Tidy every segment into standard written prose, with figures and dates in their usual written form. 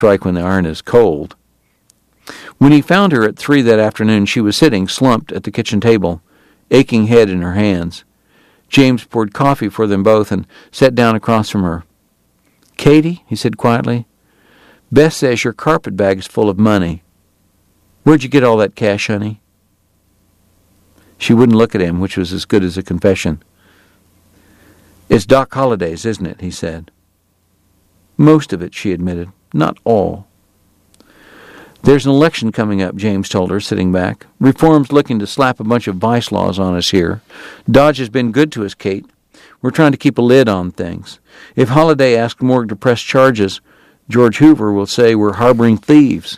strike when the iron is cold. When he found her at 3 that afternoon, she was sitting slumped at the kitchen table, aching head in her hands. James poured coffee for them both and sat down across from her. "Katie," he said quietly, "Beth says your carpet bag is full of money. Where'd you get all that cash, honey?" She wouldn't look at him, which was as good as a confession. "It's Doc Holliday's, isn't it?" he said. "Most of it," she admitted. "Not all." "There's an election coming up," James told her, sitting back. "Reform's looking to slap a bunch of vice laws on us here. Dodge has been good to us, Kate. We're trying to keep a lid on things. If Holliday asks Morgue to press charges, George Hoover will say we're harboring thieves."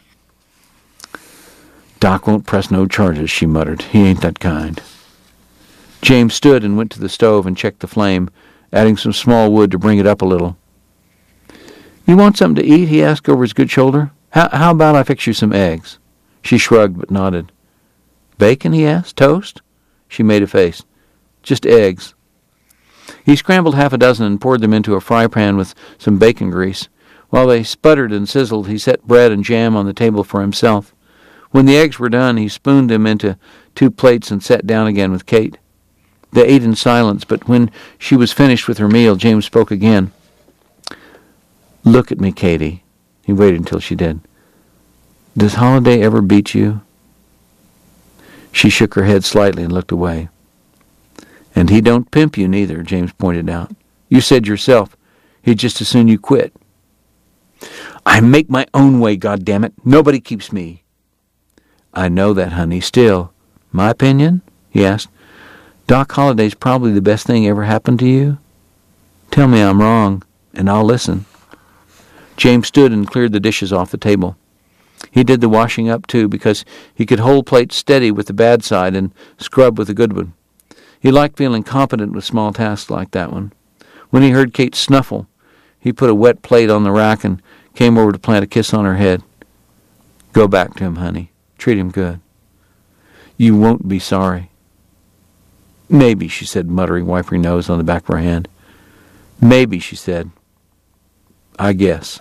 "Doc won't press no charges," she muttered. "He ain't that kind." James stood and went to the stove and checked the flame, adding some small wood to bring it up a little. "You want something to eat?" he asked over his good shoulder. How about I fix you some eggs?" She shrugged but nodded. "Bacon?" he asked. "Toast?" She made a face. "Just eggs." He scrambled half a dozen and poured them into a fry pan with some bacon grease. While they sputtered and sizzled, he set bread and jam on the table for himself. When the eggs were done, he spooned them into 2 plates and sat down again with Kate. They ate in silence, but when she was finished with her meal, James spoke again. "Look at me, Katie." He waited until she did. "Does Holliday ever beat you?" She shook her head slightly and looked away. "And he don't pimp you neither," James pointed out. "You said yourself he'd just as soon you quit." "I make my own way, goddammit. Nobody keeps me." "I know that, honey. Still, my opinion?" he asked. "Doc Holliday's probably the best thing ever happened to you. Tell me I'm wrong, and I'll listen." James stood and cleared the dishes off the table. He did the washing up, too, because he could hold plates steady with the bad side and scrub with the good one. He liked feeling competent with small tasks like that one. When he heard Kate snuffle, he put a wet plate on the rack and came over to plant a kiss on her head. "Go back to him, honey. Treat him good. You won't be sorry." "Maybe," she said, muttering, wiping her nose on the back of her hand. "Maybe," she said. "I guess."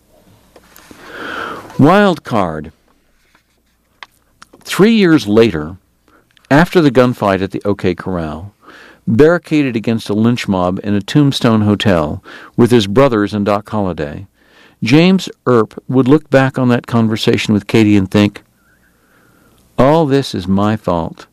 Wild card. 3 years later, after the gunfight at the OK Corral, barricaded against a lynch mob in a Tombstone hotel with his brothers and Doc Holliday, James Earp would look back on that conversation with Katie and think, "All this is my fault."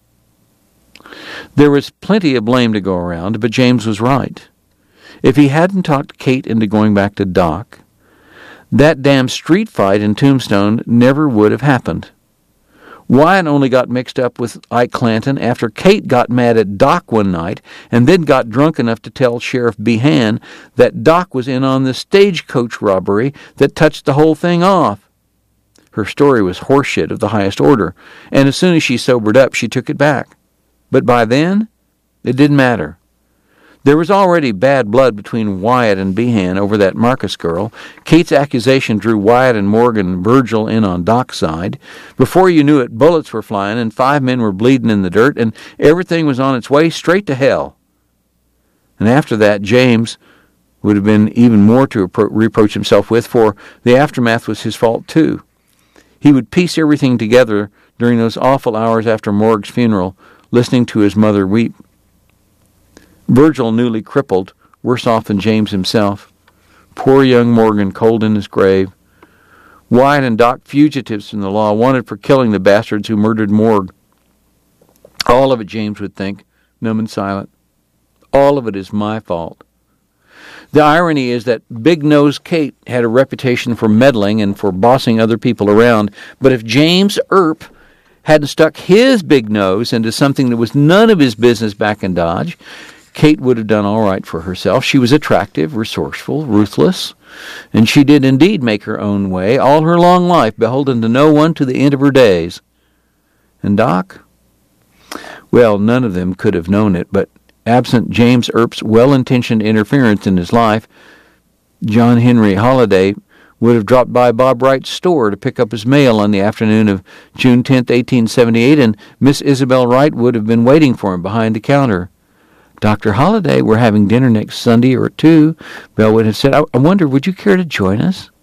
There was plenty of blame to go around, but James was right. If he hadn't talked Kate into going back to Doc, that damn street fight in Tombstone never would have happened. Wyatt only got mixed up with Ike Clanton after Kate got mad at Doc one night and then got drunk enough to tell Sheriff Behan that Doc was in on the stagecoach robbery that touched the whole thing off. Her story was horseshit of the highest order, and as soon as she sobered up, she took it back. But by then, it didn't matter. There was already bad blood between Wyatt and Behan over that Marcus girl. Kate's accusation drew Wyatt and Morgan and Virgil in on Doc's side. Before you knew it, bullets were flying and 5 men were bleeding in the dirt, and everything was on its way straight to hell. And after that, James would have been even more to reproach himself with, for the aftermath was his fault too. He would piece everything together during those awful hours after Morg's funeral, listening to his mother weep. Virgil, newly crippled, worse off than James himself. Poor young Morgan, cold in his grave. Wyatt and Doc, fugitives from the law, wanted for killing the bastards who murdered Morg. All of it, James would think, numb and silent. All of it is my fault. The irony is that Big-Nosed Kate had a reputation for meddling and for bossing other people around, but if James Earp hadn't stuck his big nose into something that was none of his business back in Dodge, Kate would have done all right for herself. She was attractive, resourceful, ruthless, and she did indeed make her own way all her long life, beholden to no one to the end of her days. And Doc? Well, none of them could have known it, but absent James Earp's well-intentioned interference in his life, John Henry Holliday would have dropped by Bob Wright's store to pick up his mail on the afternoon of June 10th, 1878, and Miss Isabel Wright would have been waiting for him behind the counter. "Dr. Holliday, we're having dinner next Sunday or 2. Belle would have said, I wonder, would you care to join us?"